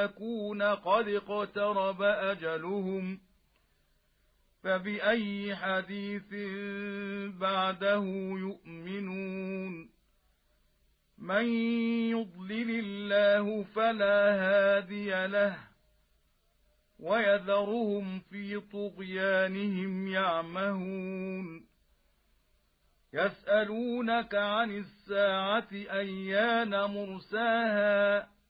يكون قد اقترب أجلهم فبأي حديث بعده يؤمنون من يضلل الله فلا هادي له ويذرهم في طغيانهم يعمهون يسألونك عن الساعة أيان مرساها